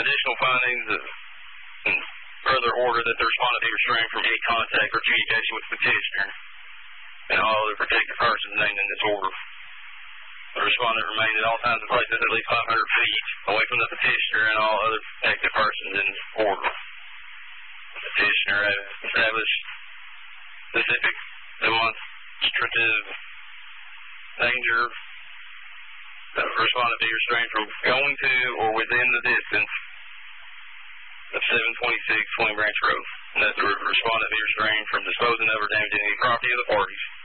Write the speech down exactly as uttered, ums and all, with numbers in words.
Additional findings of further order that the respondent be restrained from any contact or communication with the petitioner and all other protected persons named in this order. The respondent remained at all times and places at least five hundred feet away from the petitioner and all other protected persons in this order. The petitioner has established specific demonstrative danger that the respondent be restrained from going to or within the distance of seven twenty-six Twin Branch Road, and that the respondent be restrained from disposing of or damaging any property of the parties